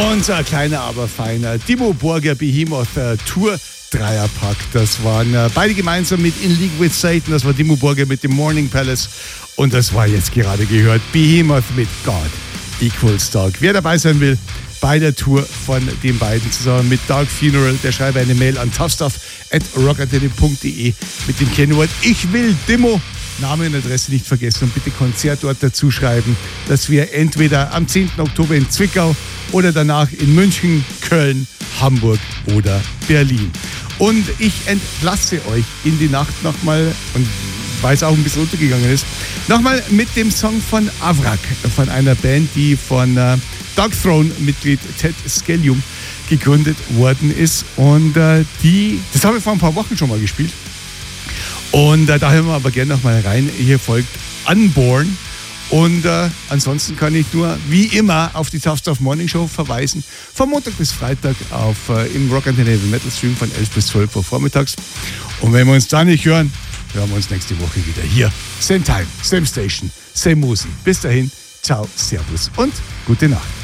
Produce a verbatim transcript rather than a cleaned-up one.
Unser kleiner, aber feiner Dimmu Borgir Behemoth äh, Tour Dreierpack. Das waren äh, beide gemeinsam mit In League with Satan. Das war Dimmu Borgir mit dem Morning Palace. Und das war jetzt gerade gehört Behemoth mit God Equals Dark. Wer dabei sein will bei der Tour von den beiden zusammen mit Dark Funeral, der schreibe eine Mail an toughstuff at rockantenne punkt de mit dem Kennwort Ich will Dimmu. Name und Adresse nicht vergessen und bitte Konzertort dazu schreiben, dass wir entweder am zehnten Oktober in Zwickau oder danach in München, Köln, Hamburg oder Berlin. Und ich entlasse euch in die Nacht nochmal, und weil es auch ein bisschen untergegangen ist, nochmal mit dem Song von Avrak, von einer Band, die von äh, Dark Throne-Mitglied Ted Skellium gegründet worden ist. Und äh, die, das habe ich vor ein paar Wochen schon mal gespielt. Und äh, da hören wir aber gerne noch mal rein. Hier folgt Unborn. Und äh, ansonsten kann ich nur wie immer auf die Tough Stuff Morning Show verweisen. Von Montag bis Freitag auf, äh, im Rockantenne Metal Stream von elf bis zwölf Uhr vormittags. Und wenn wir uns da nicht hören, hören wir uns nächste Woche wieder hier. Same time, same station, same Musi. Bis dahin, ciao, servus und gute Nacht.